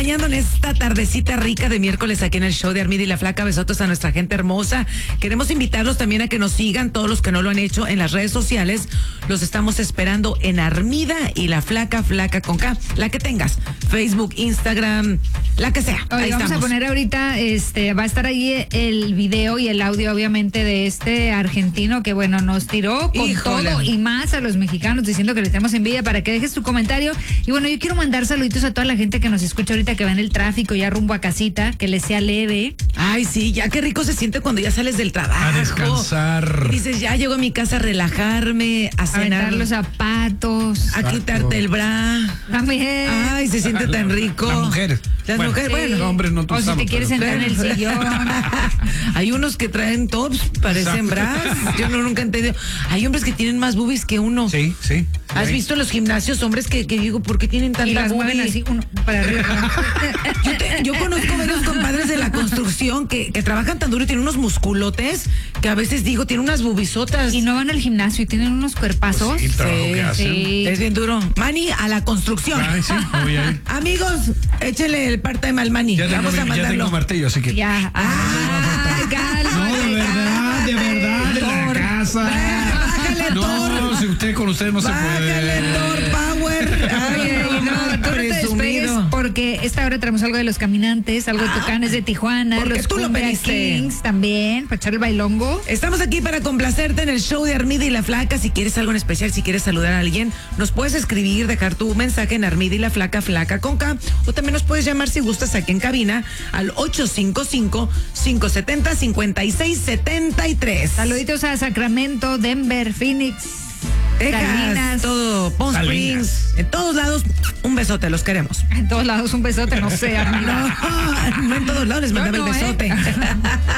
acompañando en esta tardecita rica de miércoles aquí en el show de Armida y la Flaca. Besotos a nuestra gente hermosa. Queremos invitarlos también a que nos sigan, todos los que no lo han hecho, en las redes sociales. Los estamos esperando en Armida y la Flaca, Flaca con K, la que tengas, Facebook, Instagram, la que sea. Oye, ahí vamos estamos. a poner ahorita, va a estar ahí el video y el audio, obviamente, de este argentino que, bueno, nos tiró con Híjole. todo y más a los mexicanos diciendo que les tenemos envidia, para que dejes tu comentario. Y bueno, yo quiero mandar saluditos a toda la gente que nos escucha ahorita, que va en el tráfico ya rumbo a casita, que les sea leve. Ay, sí, ya qué rico se siente cuando ya sales del trabajo. A descansar. Y dices, ya llego a mi casa a relajarme, a A cenar, aventar los zapatos. a quitarte el bra. También. Ay, se siente tan rico. Las mujeres. Las Bueno, mujeres, bueno. los hombres no te O si usamos, te quieres pero- sentar en el sillón. Hay unos que traen tops, parecen bras. Yo nunca he entendido. Hay hombres que tienen más boobies que uno. Sí, sí. ¿Has Sí. visto en los gimnasios hombres que digo, ¿por qué tienen tanta Y las boobie? mueven así, uno para arriba. Yo conozco varios compadres de la construcción que trabajan tan duro y tienen unos musculotes que a veces digo, tienen unas bubisotas. Y no van al gimnasio y tienen unos cuerpazos. Y el trabajo Sí, que hacen. Sí. Es bien duro. Mani, a la construcción. Ay, sí, voy a ir. Amigos, échenle el part-time al Mani. Ya tengo, Vamos a ya mandarlo. tengo martillo, así que. Ya. Ah, No, de verdad, de la casa. Bájale, No, Thor. si usted con usted no se Bájale, puede. Thor Power. Oye, Ay, no, tú no te despegues, presumido. porque esta hora traemos algo de los caminantes, algo de Tucanes de Tijuana, porque los tú lo Cumbia pediste. Kings también, para echar el bailongo. Estamos aquí para complacerte en el show de Armida y la Flaca. Si quieres algo en especial, si quieres saludar a alguien, nos puedes escribir, dejar tu mensaje en Armida y la Flaca, Flaca con K, o también nos puedes llamar si gustas aquí en cabina al 855-570-5673. Saluditos a Sacramento, Denver, Phoenix, Texas, Salinas. todo, Palm Salinas. Springs, en todos lados, un besote, los queremos. En todos lados un besote, no sé, Armida. No, no en todos lados les mandaba Yo no, el besote.